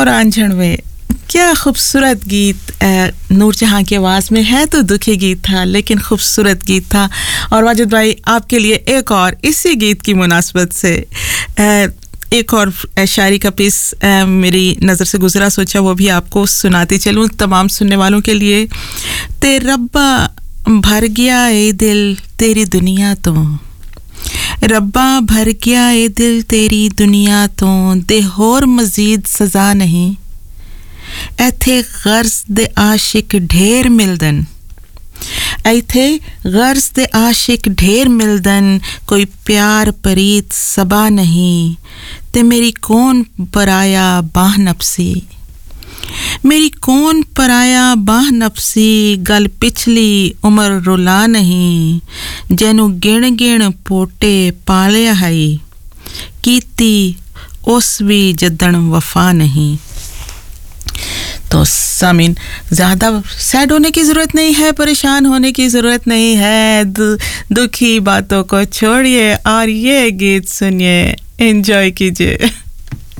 और आंझण में क्या खूबसूरत गीत नूर जहां की आवाज़ में है तो दुखी गीत था लेकिन खूबसूरत गीत था और वाजिद भाई आपके लिए एक और इसी गीत की मुनासबत से एक और शायरी का पीस मेरी नज़र से गुजरा सोचा वो भी आपको सुनाती चलूं तमाम सुनने वालों के लिए ते रब्बा भर गया ए दिल तेरी दुनिया तो रब्बा भर गया ए दिल तेरी दुनिया तो दे होर मजीद सज़ा नहीं ऐथे गर्ज दे आशिक ढेर मिलदन ऐथे गर्ज दे आशिक ढेर मिलदन कोई प्यार परीत सबा नहीं ते मेरी कौन पराया बाह नफसी मेरी कौन पराया बाह नफसी गल पिछली उम्र रुला नहीं जैनू गिण गिण पोटे पालिया है कीती उस भी जदन वफा नहीं तो सामीन ज़्यादा सैड होने की ज़रूरत नहीं है परेशान होने की ज़रूरत नहीं है दुखी बातों को छोड़िए और ये गीत सुनिए एंजॉय कीजिए